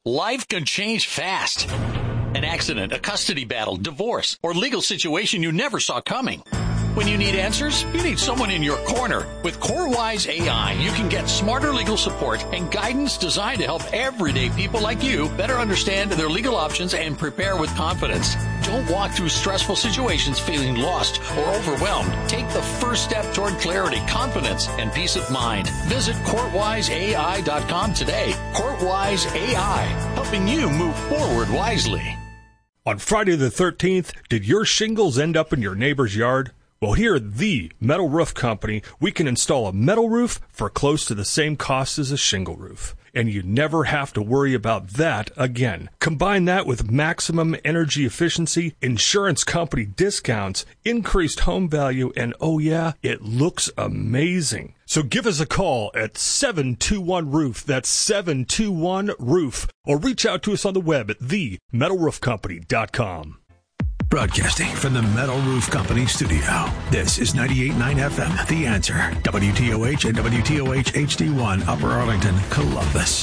Life can change fast. An accident, a custody battle, divorce, or legal situation you never saw coming. When you need answers, you need someone in your corner. With CoreWise AI, you can get smarter legal support and guidance designed to help everyday people like you better understand their legal options and prepare with confidence. Don't walk through stressful situations feeling lost or overwhelmed. Take the first step toward clarity, confidence, and peace of mind. Visit CourtWiseAI.com today. CourtWise AI, helping you move forward wisely. On Friday the 13th, did your shingles end up in your neighbor's yard? Well, here at the Metal Roof Company, we can install a metal roof for close to the same cost as a shingle roof. And you never have to worry about that again. Combine that with maximum energy efficiency, insurance company discounts, increased home value, and oh yeah, it looks amazing. So give us a call at 721-ROOF. That's 721-ROOF. Or reach out to us on the web at themetalroofcompany.com. Broadcasting from the Metal Roof Company studio, this is 98.9 FM, The Answer, WTOH and WTOH HD1, Upper Arlington, Columbus.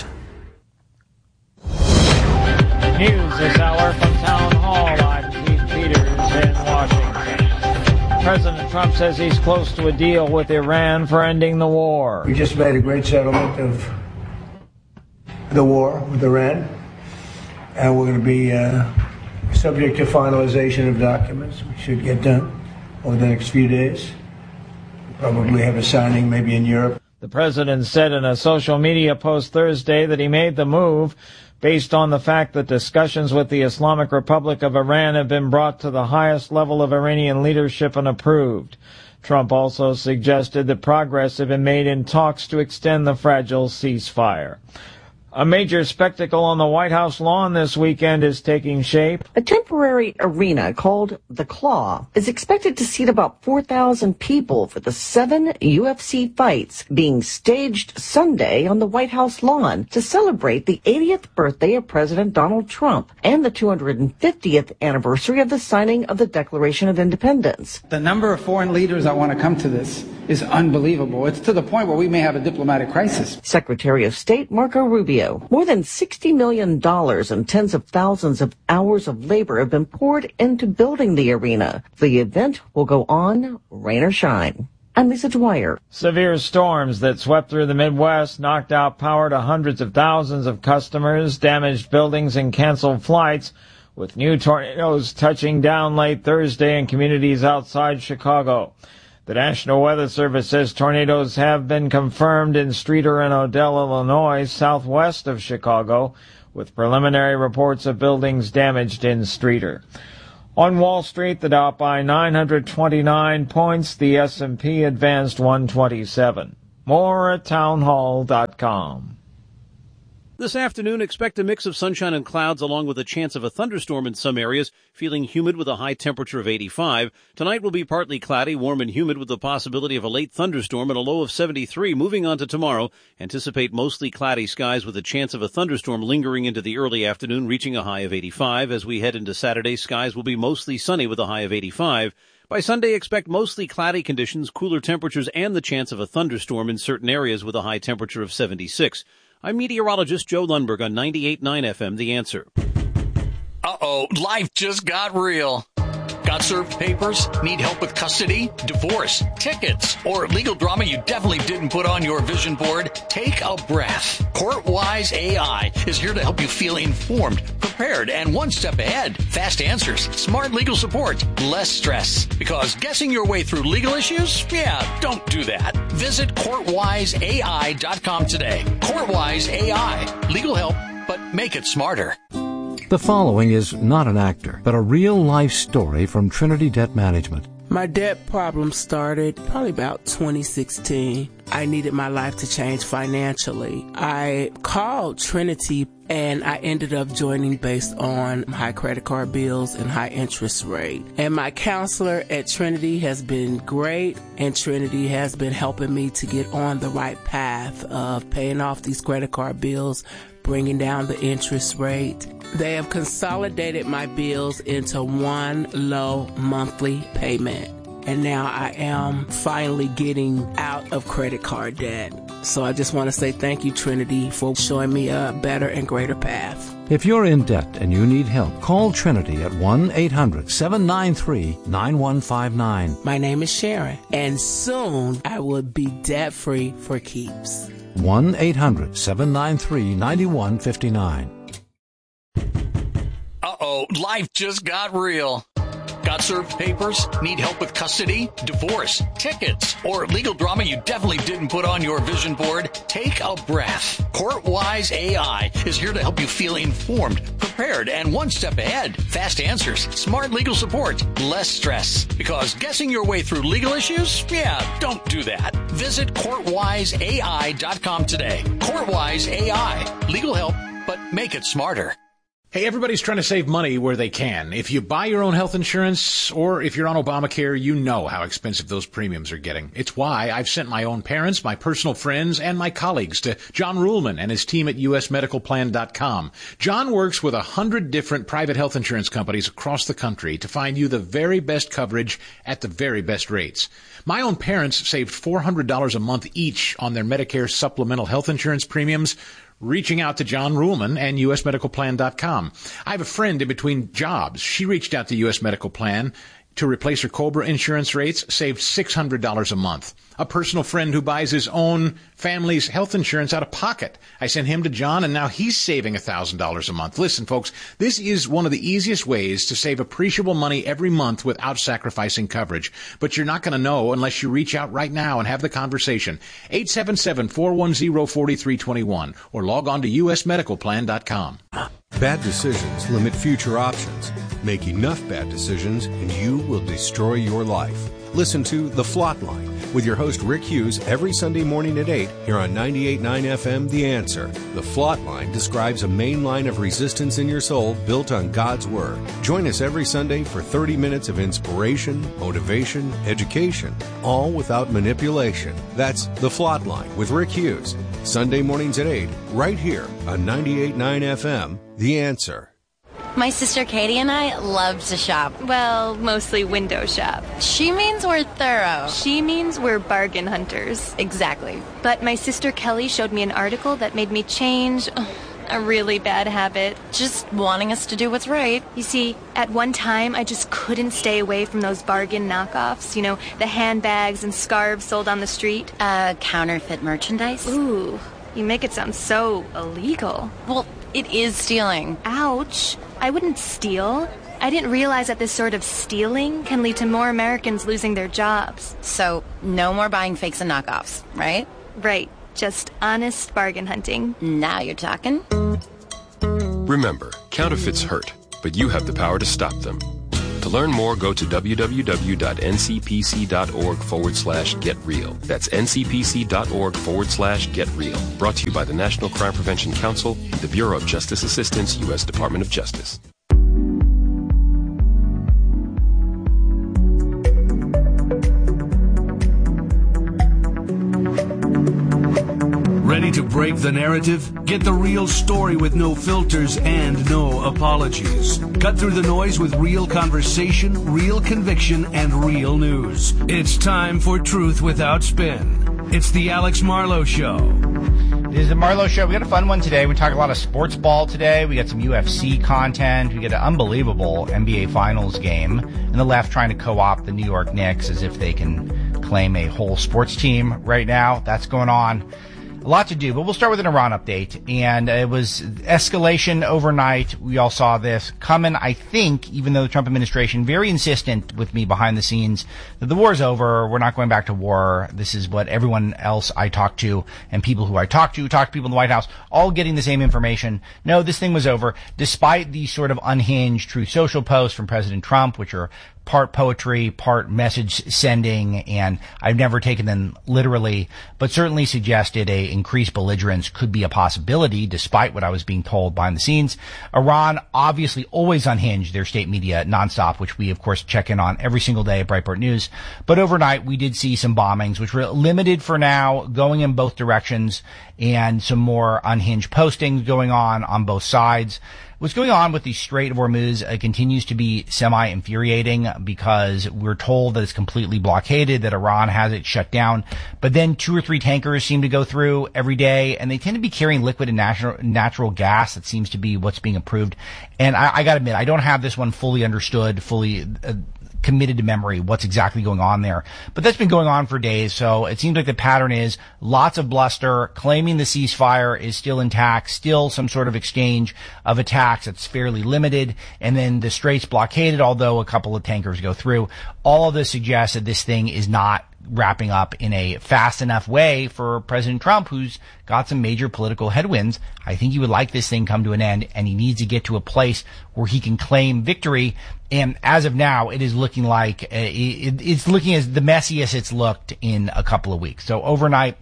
News this hour from Town Hall. I'm Keith Peters in Washington. President Trump says he's close to a deal with Iran for ending the war. We just made a great settlement of the war with Iran, and we're going to be subject to finalization of documents. We should get done over the next few days. We'll probably have a signing maybe in Europe. The president said in a social media post Thursday that he made the move based on the fact that discussions with the Islamic Republic of Iran have been brought to the highest level of Iranian leadership and approved. Trump also suggested that progress had been made in talks to extend the fragile ceasefire. A major spectacle on the White House lawn this weekend is taking shape. A temporary arena called The Claw is expected to seat about 4,000 people for the 7 UFC fights being staged Sunday on the White House lawn to celebrate the 80th birthday of President Donald Trump and the 250th anniversary of the signing of the Declaration of Independence. The number of foreign leaders that want to come to this is unbelievable. It's to the point where we may have a diplomatic crisis. Secretary of State Marco Rubio. More than $60 million and tens of thousands of hours of labor have been poured into building the arena. The event will go on, rain or shine. I'm Lisa Dwyer. Severe storms that swept through the Midwest knocked out power to hundreds of thousands of customers, damaged buildings, and canceled flights, with new tornadoes touching down late Thursday in communities outside Chicago. The National Weather Service says tornadoes have been confirmed in Streator and Odell, Illinois, southwest of Chicago, with preliminary reports of buildings damaged in Streator. On Wall Street, the Dow by 929 points, the S&P advanced 127. More at townhall.com. This afternoon, expect a mix of sunshine and clouds along with a chance of a thunderstorm in some areas, feeling humid with a high temperature of 85. Tonight will be partly cloudy, warm and humid with the possibility of a late thunderstorm and a low of 73. Moving on to tomorrow, anticipate mostly cloudy skies with a chance of a thunderstorm lingering into the early afternoon, reaching a high of 85. As we head into Saturday, skies will be mostly sunny with a high of 85. By Sunday, expect mostly cloudy conditions, cooler temperatures, and the chance of a thunderstorm in certain areas with a high temperature of 76. I'm meteorologist Joe Lundberg on 98.9 FM, The Answer. Uh-oh, life just got real. Got served papers? Need help with custody, divorce, tickets, or legal drama you definitely didn't put on your vision board? Take a breath. CourtWise AI is here to help you feel informed, prepared, and one step ahead. Fast answers, smart legal support, less stress. Because guessing your way through legal issues? Yeah, don't do that. Visit CourtWiseAI.com today. CourtWise AI. Legal help, but make it smarter. The following is not an actor, but a real-life story from Trinity Debt Management. My debt problem started probably about 2016. I needed my life to change financially. I called Trinity and I ended up joining based on high credit card bills and high interest rate. And my counselor at Trinity has been great, and Trinity has been helping me to get on the right path of paying off these credit card bills, bringing down the interest rate. They have consolidated my bills into one low monthly payment. and now I am finally getting out of credit card debt. So I just want to say thank you, Trinity, for showing me a better and greater path. If you're in debt and you need help, call Trinity at 1-800-793-9159. My name is Sharon, and soon I will be debt-free for keeps. 1-800-793-9159. Uh-oh, life just got real. Got served papers? Need help with custody, divorce, tickets, or legal drama you definitely didn't put on your vision board? Take a breath. CourtWise AI is here to help you feel informed, prepared, and one step ahead. Fast answers, smart legal support, less stress. Because guessing your way through legal issues? Yeah, don't do that. Visit CourtWiseAI.com today. CourtWise AI. Legal help, but make it smarter. Hey, everybody's trying to save money where they can. If you buy your own health insurance or if you're on Obamacare, you know how expensive those premiums are getting. It's why I've sent my own parents, my personal friends, and my colleagues to John Ruhlman and his team at usmedicalplan.com. John works with 100 different private health insurance companies across the country to find you the very best coverage at the very best rates. My own parents saved $400 a month each on their Medicare supplemental health insurance premiums, reaching out to John Ruhlman and usmedicalplan.com. I have a friend in between jobs. She reached out to US Medical Plan to replace her COBRA insurance rates, saved $600 a month. A personal friend who buys his own family's health insurance out of pocket. I sent him to John, and now he's saving $1,000 a month. Listen, folks, this is one of the easiest ways to save appreciable money every month without sacrificing coverage. But you're not going to know unless you reach out right now and have the conversation. 877-410-4321 or log on to usmedicalplan.com. Bad decisions limit future options. Make enough bad decisions and you will destroy your life. Listen to The Flot Line with your host Rick Hughes every Sunday morning at 8 here on 98.9 FM The Answer. The Flot Line describes a main line of resistance in your soul built on God's Word. Join us every Sunday for 30 minutes of inspiration, motivation, education, all without manipulation. That's The Flot Line with Rick Hughes. Sunday mornings at 8, right here on 98.9 FM The Answer. My sister Katie and I love to shop. Well, mostly window shop. She means we're thorough. She means we're bargain hunters. Exactly. But my sister Kelly showed me an article that made me change a really bad habit. Just wanting us to do what's right. You see, at one time, I just couldn't stay away from those bargain knockoffs. You know, the handbags and scarves sold on the street. Counterfeit merchandise? Ooh, you make it sound so illegal. Well, it is stealing. Ouch. I wouldn't steal. I didn't realize that this sort of stealing can lead to more Americans losing their jobs. So, no more buying fakes and knockoffs, right? Right. Just honest bargain hunting. Now you're talking. Remember, counterfeits hurt, but you have the power to stop them. To learn more, go to www.ncpc.org/getreal. That's ncpc.org/getreal. Brought to you by the National Crime Prevention Council, the Bureau of Justice Assistance, U.S. Department of Justice. Ready to break the narrative? Get the real story with no filters and no apologies. Cut through the noise with real conversation, real conviction, and real news. It's time for Truth Without Spin. It's the Alex Marlowe Show. It is the Marlowe Show. We got a fun one today. We talk a lot of sports ball today. We got some UFC content. We get an unbelievable NBA Finals game. And the left trying to co-opt the New York Knicks as if they can claim a whole sports team right now. That's going on. A lot to do, but we'll start with an Iran update. And it was escalation overnight. We all saw this coming, I think, even though the Trump administration very insistent with me behind the scenes that the war's over. We're not going back to war. This is what everyone else I talk to and people who I talk to people in the White House, all getting the same information. No, this thing was over, despite the sort of unhinged Truth Social posts from President Trump, which are part poetry, part message sending, and I've never taken them literally, but certainly suggested a increased belligerence could be a possibility, despite what I was being told behind the scenes. Iran obviously always unhinged their state media nonstop, which we of course check in on every single day at Breitbart News. But overnight we did see some bombings, which were limited for now, going in both directions, and some more unhinged postings going on both sides. What's going on with the Strait of Hormuz continues to be semi-infuriating because we're told that it's completely blockaded, that Iran has it shut down. But then 2 or 3 tankers seem to go through every day, and they tend to be carrying liquid and natural gas. That seems to be what's being approved. And I got to admit, I don't have this one fully understood, fully committed to memory what's exactly going on there. But that's been going on for days, so it seems like the pattern is lots of bluster, claiming the ceasefire is still intact, still some sort of exchange of attacks that's fairly limited, and then the strait's blockaded, although a couple of tankers go through. All of this suggests that this thing is not wrapping up in a fast enough way for President Trump, who's got some major political headwinds. I think he would like this thing come to an end, and he needs to get to a place where he can claim victory. And as of now, it is looking like it's looking as the messiest it's looked in a couple of weeks. So overnight,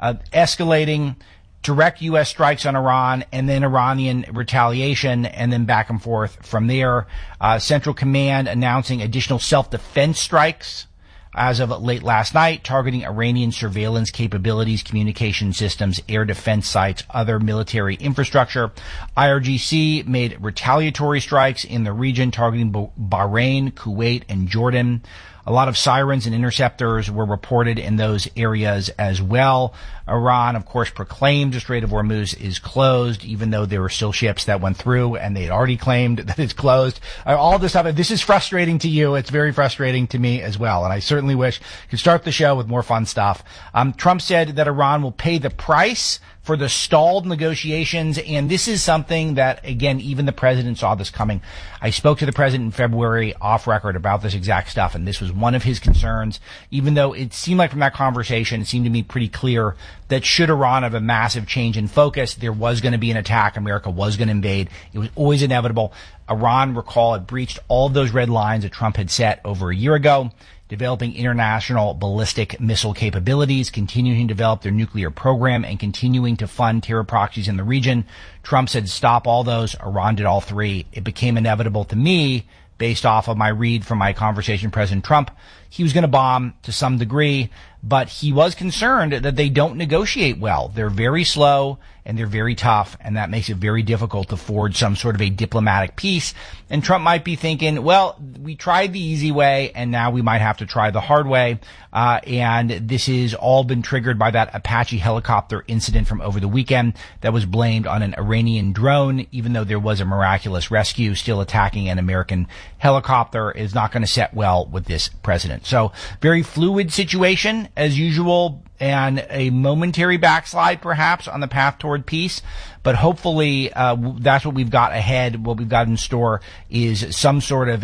escalating direct U.S. strikes on Iran, and then Iranian retaliation, and then back and forth from there. Central Command announcing additional self-defense strikes as of late last night, targeting Iranian surveillance capabilities, communication systems, air defense sites, other military infrastructure. IRGC made retaliatory strikes in the region, targeting Bahrain, Kuwait, and Jordan. A lot of sirens and interceptors were reported in those areas as well. Iran, of course, proclaimed the Strait of Hormuz is closed, even though there were still ships that went through, and they had already claimed that it's closed. All this stuff, this is frustrating to you. It's very frustrating to me as well, and I certainly wish I could start the show with more fun stuff. Trump said that Iran will pay the price for the stalled negotiations, and this is something that, again, even the president saw this coming. I spoke to the president in February off record about this exact stuff, and this was one of his concerns, even though it seemed like from that conversation, it seemed to me pretty clear that should Iran have a massive change in focus, there was going to be an attack, America was going to invade. It was always inevitable. Iran, recall, had breached all of those red lines that Trump had set over a year ago, developing international ballistic missile capabilities, continuing to develop their nuclear program, and continuing to fund terror proxies in the region. Trump said stop all those. Iran did all three. It became inevitable to me, based off of my read from my conversation with President Trump, he was going to bomb to some degree, but he was concerned that they don't negotiate well. They're very slow and they're very tough, and that makes it very difficult to forge some sort of a diplomatic peace. And Trump might be thinking, well, we tried the easy way, and now we might have to try the hard way. And this has all been triggered by that Apache helicopter incident from over the weekend that was blamed on an Iranian drone, even though there was a miraculous rescue. Still attacking an American helicopter is not going to set well with this president. So very fluid situation as usual, and a momentary backslide perhaps on the path toward peace. But hopefully that's what we've got ahead. What we've got in store is some sort of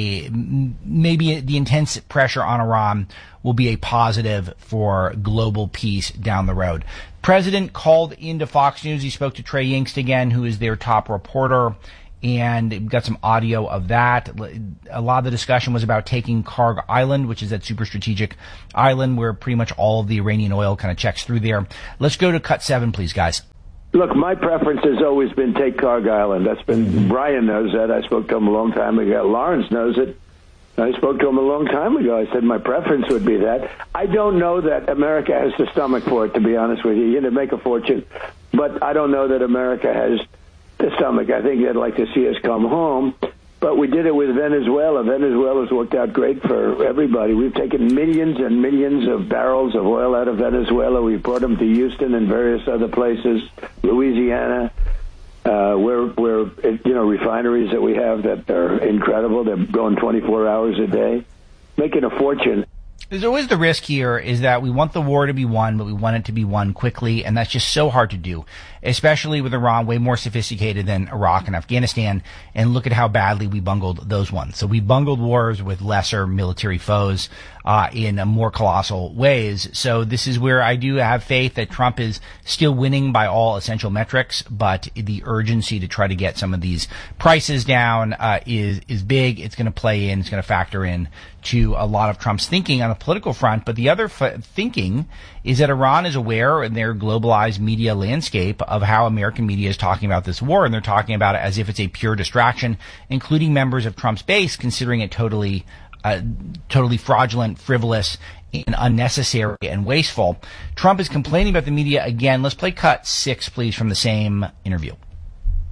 maybe the intense pressure on Iran will be a positive for global peace down the road. President called into Fox News. He spoke to Trey Yingst again, who is their top reporter, and we've got some audio of that. A lot of the discussion was about taking Karg Island, which is that super strategic island where pretty much all of the Iranian oil kind of checks through there. Let's go to cut 7, please, guys. Look, my preference has always been take Karg Island. That's been, Brian knows that. I spoke to him a long time ago. Lawrence knows it. I spoke to him a long time ago. I said my preference would be that. I don't know that America has the stomach for it, to be honest with you. You'd make a fortune. But I don't know that America has the stomach. I think they'd like to see us come home. But we did it with Venezuela. Venezuela's worked out great for everybody. We've taken millions and millions of barrels of oil out of Venezuela. We brought them to Houston and various other places, Louisiana, where refineries that we have that are incredible. They're going 24 hours a day, making a fortune. There's always the risk here is that we want the war to be won, but we want it to be won quickly, and that's just so hard to do, especially with Iran, way more sophisticated than Iraq and Afghanistan, and look at how badly we bungled those ones. So we bungled wars with lesser military foes in more colossal ways. So this is where I do have faith that Trump is still winning by all essential metrics, but the urgency to try to get some of these prices down is big. It's going to play in. It's going to factor in to a lot of Trump's thinking on the political front. But the other thinking is that Iran is aware in their globalized media landscape of how American media is talking about this war, and they're talking about it as if it's a pure distraction, including members of Trump's base considering it totally fraudulent, frivolous, and unnecessary and wasteful. Trump is complaining about the media again. Let's play cut 6, please, from the same interview.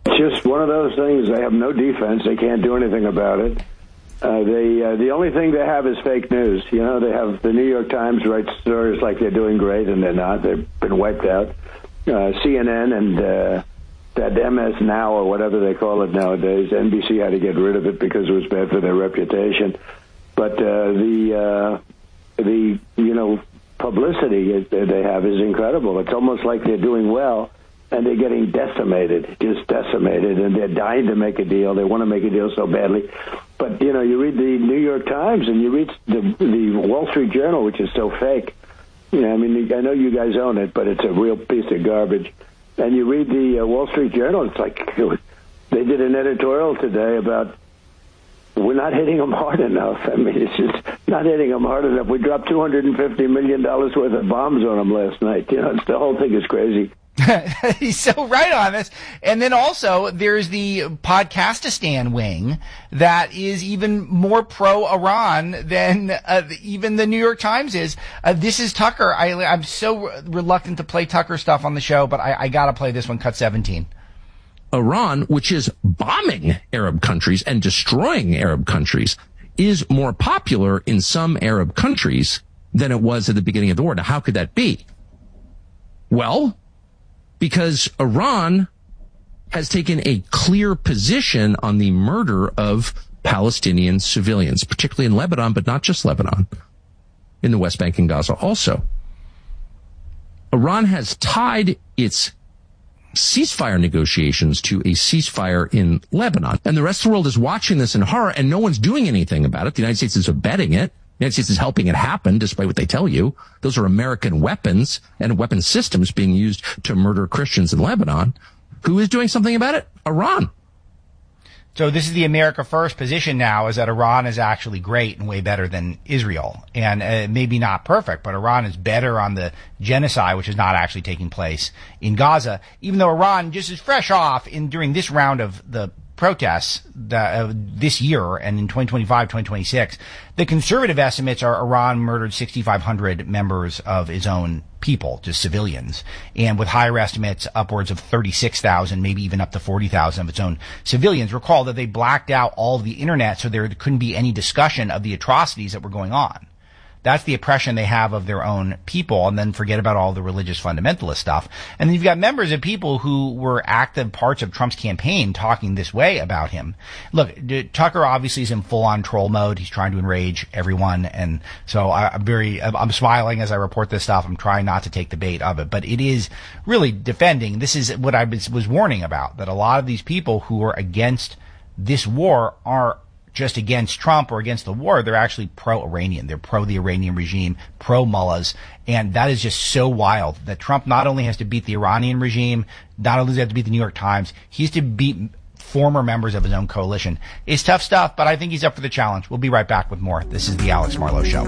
It's just one of those things. They have no defense. They can't do anything about it. The only thing they have is fake news. You know, they have the New York Times write stories like they're doing great, and they're not. They've been wiped out. CNN and that MS Now or whatever they call it nowadays, NBC had to get rid of it because it was bad for their reputation. But the publicity they have is incredible. It's almost like they're doing well, and they're getting decimated, just decimated, and they're dying to make a deal. They want to make a deal so badly. But, you know, you read the New York Times and you read the Wall Street Journal, which is so fake. You know, I mean, I know you guys own it, but it's a real piece of garbage. And you read the Wall Street Journal, it's like they did an editorial today about we're not hitting them hard enough. I mean, it's just not hitting them hard enough. We dropped $250 million worth of bombs on them last night. You know, the whole thing is crazy. He's so right on this. And then also there's the Podcastistan wing that is even more pro-Iran than even the New York Times is. This is Tucker. I'm so reluctant to play Tucker stuff on the show, but I got to play this one, cut 17. Iran, which is bombing Arab countries and destroying Arab countries, is more popular in some Arab countries than it was at the beginning of the war. Now, how could that be? Well, because Iran has taken a clear position on the murder of Palestinian civilians, particularly in Lebanon, but not just Lebanon, in the West Bank and Gaza also. Iran has tied its ceasefire negotiations to a ceasefire in Lebanon. And the rest of the world is watching this in horror, and no one's doing anything about it. The United States is abetting it. The United States is helping it happen, despite what they tell you. Those are American weapons and weapon systems being used to murder Christians in Lebanon. Who is doing something about it? Iran. So this is the America First position now, is that Iran is actually great and way better than Israel. And maybe not perfect, but Iran is better on the genocide, which is not actually taking place in Gaza, even though Iran just is fresh off during this round of the protests this year and in 2025, 2026. The conservative estimates are Iran murdered 6,500 members of its own people, just civilians, and with higher estimates, upwards of 36,000, maybe even up to 40,000 of its own civilians. Recall that they blacked out all of the internet so there couldn't be any discussion of the atrocities that were going on. That's the oppression they have of their own people, and then forget about all the religious fundamentalist stuff. And then you've got members of people who were active parts of Trump's campaign talking this way about him. Look, Tucker obviously is in full-on troll mode. He's trying to enrage everyone, and so I'm smiling as I report this stuff. I'm trying not to take the bait of it, but it is really defending. This is what I was warning about, that a lot of these people who are against this war are just against Trump or against the war. They're actually pro-Iranian. They're pro the Iranian regime, pro-mullahs. And that is just so wild that Trump not only has to beat the Iranian regime, not only does he have to beat the New York Times, he has to beat former members of his own coalition. It's tough stuff, but I think he's up for the challenge. We'll be right back with more. This is the Alex Marlow Show.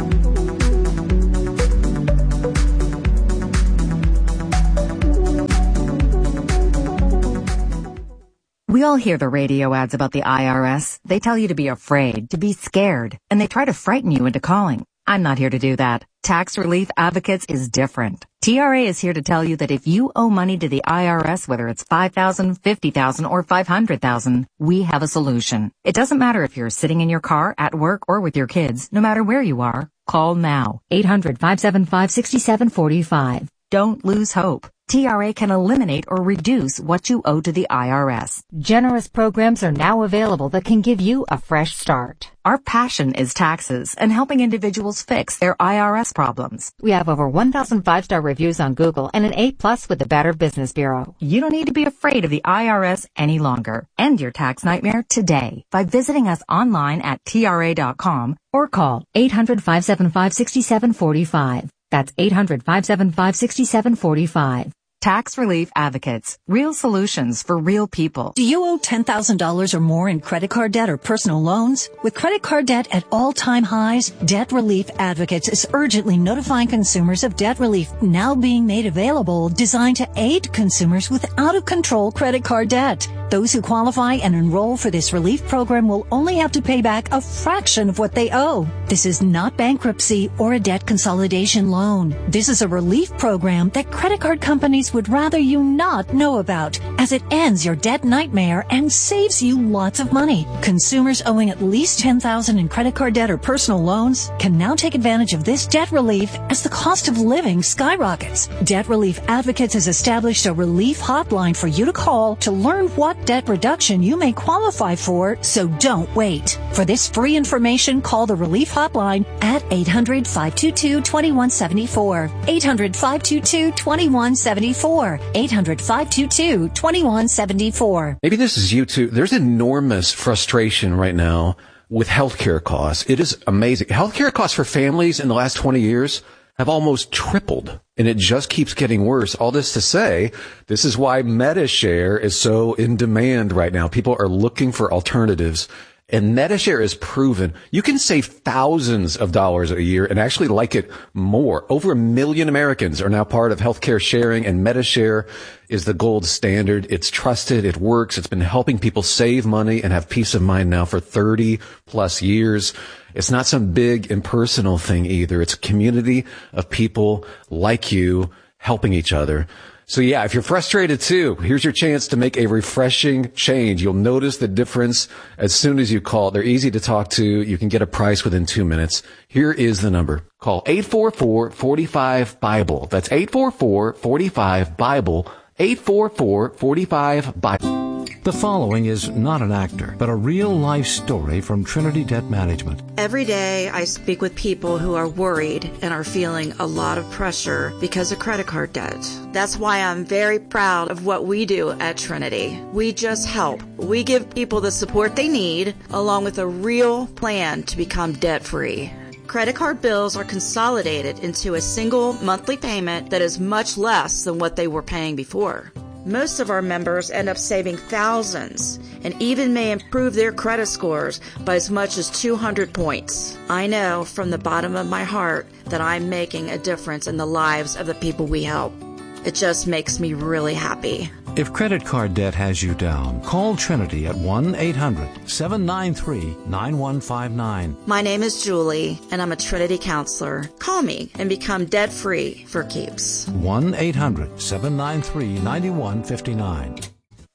We all hear the radio ads about the IRS. They tell you to be afraid, to be scared, and they try to frighten you into calling. I'm not here to do that. Tax Relief Advocates is different. TRA is here to tell you that if you owe money to the IRS, whether it's $5,000, $50,000, or $500,000, we have a solution. It doesn't matter if you're sitting in your car, at work, or with your kids. No matter where you are, call now. 800-575-6745. Don't lose hope. TRA can eliminate or reduce what you owe to the IRS. Generous programs are now available that can give you a fresh start. Our passion is taxes and helping individuals fix their IRS problems. We have over 1,000 5-star reviews on Google and an A+ with the Better Business Bureau. You don't need to be afraid of the IRS any longer. End your tax nightmare today by visiting us online at TRA.com or call 800-575-6745. That's 800-575-6745. Tax Relief Advocates. Real solutions for real people. Do you owe $10,000 or more in credit card debt or personal loans? With credit card debt at all-time highs, Debt Relief Advocates is urgently notifying consumers of debt relief now being made available, designed to aid consumers with out-of-control credit card debt. Those who qualify and enroll for this relief program will only have to pay back a fraction of what they owe. This is not bankruptcy or a debt consolidation loan. This is a relief program that credit card companies would rather you not know about. as it ends your debt nightmare and saves you lots of money. Consumers owing at least $10,000 in credit card debt or personal loans can now take advantage of this debt relief as the cost of living skyrockets. Debt Relief Advocates has established a relief hotline for you to call to learn what debt reduction you may qualify for, so don't wait. For this free information, call the Relief Hotline at 800-522-2174. 800-522-2174. 800-522-2174. Maybe this is you too. There's enormous frustration right now with healthcare costs. It is amazing. Healthcare costs for families in the last 20 years have almost tripled, and it just keeps getting worse. All this to say, this is why MediShare is so in demand right now. People are looking for alternatives, and MediShare is proven you can save thousands of dollars a year and actually like it more. Over 1 million Americans are now part of healthcare sharing, and MediShare is the gold standard. It's trusted. It works. It's been helping people save money and have peace of mind now for 30 plus years. It's not some big impersonal thing either. It's a community of people like you helping each other. So yeah, if you're frustrated too, here's your chance to make a refreshing change. You'll notice the difference as soon as you call. They're easy to talk to. You can get a price within 2 minutes. Here is the number. Call 844-45-BIBLE. That's 844-45-BIBLE. 844-45-BIBLE. The following is not an actor, but a real-life story from Trinity Debt Management. Every day I speak with people who are worried and are feeling a lot of pressure because of credit card debt. That's why I'm very proud of what we do at Trinity. We just help. We give people the support they need, along with a real plan to become debt-free. Credit card bills are consolidated into a single monthly payment that is much less than what they were paying before. Most of our members end up saving thousands and even may improve their credit scores by as much as 200 points. I know from the bottom of my heart that I'm making a difference in the lives of the people we help. It just makes me really happy. If credit card debt has you down, call Trinity at 1-800-793-9159. My name is Julie, and I'm a Trinity counselor. Call me and become debt-free for keeps. 1-800-793-9159.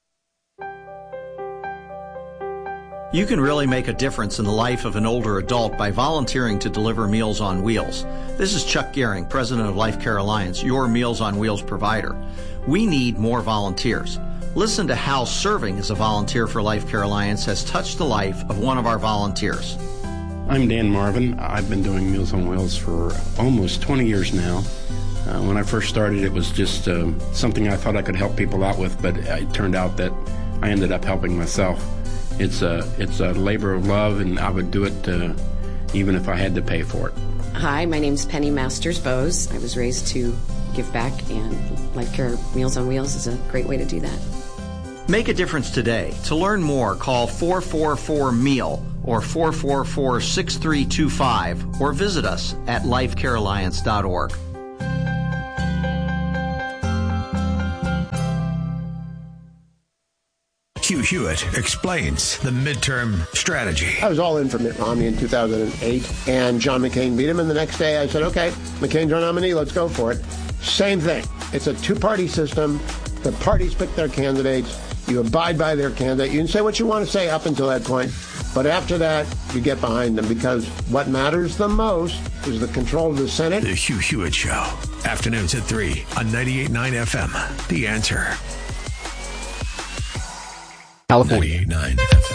You can really make a difference in the life of an older adult by volunteering to deliver Meals on Wheels. This is Chuck Gehring, president of Life Care Alliance, your Meals on Wheels provider. We need more volunteers. Listen to how serving as a volunteer for Life Care Alliance has touched the life of one of our volunteers. I'm Dan Marvin. I've been doing Meals on Wheels for almost 20 years now. When I first started, it was just something I thought I could help people out with, but it turned out that I ended up helping myself. It's a labor of love, and I would do it even if I had to pay for it. Hi, my name's Penny Masters Bose. I was raised to give back, and Life Care Meals on Wheels is a great way to do that. Make a difference today. To learn more, call 444-MEAL or 444-6325 or visit us at lifecarealliance.org. Hugh Hewitt explains the midterm strategy. I was all in for Mitt Romney in 2008, and John McCain beat him, and the next day I said, okay, McCain's our nominee, let's go for it. Same thing. It's a two-party system. The parties pick their candidates. You abide by their candidate. You can say what you want to say up until that point, but after that, you get behind them, because what matters the most is the control of the Senate. The Hugh Hewitt Show, afternoons at 3 on 98.9 FM. The Answer. California. 98.9 FM.